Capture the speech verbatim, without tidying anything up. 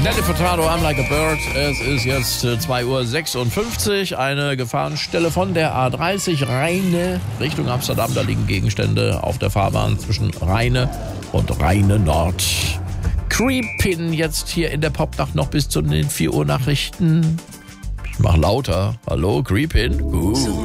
Nelly Furtado, I'm Like a Bird. Es ist jetzt zwei Uhr sechsundfünfzig. Eine Gefahrenstelle von der A dreißig Rheine Richtung Amsterdam. Da liegen Gegenstände auf der Fahrbahn zwischen Rheine und Rheine Nord. Creepin jetzt hier in der Popnacht noch bis zu den vier Uhr Nachrichten. Ich mach lauter. Hallo, Creepin. Uh.